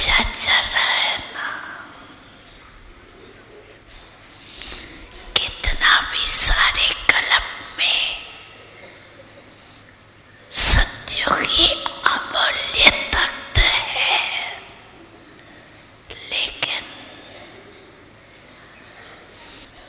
अच्छा चल रहा है ना। कितना भी सारे कलप में सत्यों की अमूल्य